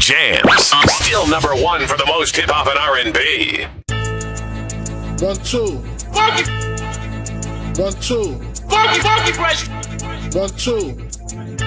jams. Still number one for the most hip-hop and R&B. 1, 2. Funky, 1, 2. funky, funky fresh. 1, 2.